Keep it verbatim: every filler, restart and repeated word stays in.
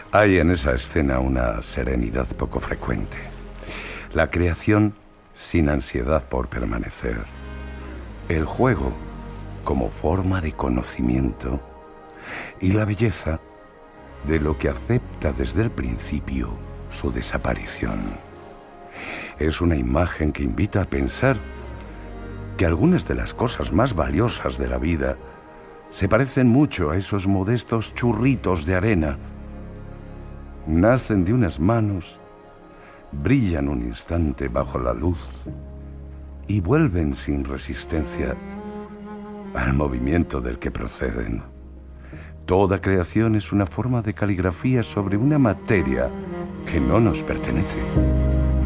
Hay en esa escena una serenidad poco frecuente. La creación sin ansiedad por permanecer. El juego como forma de conocimiento. Y la belleza de lo que acepta desde el principio su desaparición. Es una imagen que invita a pensar que algunas de las cosas más valiosas de la vida se parecen mucho a esos modestos churritos de arena. Nacen de unas manos, brillan un instante bajo la luz y vuelven sin resistencia al movimiento del que proceden. Toda creación es una forma de caligrafía sobre una materia que no nos pertenece.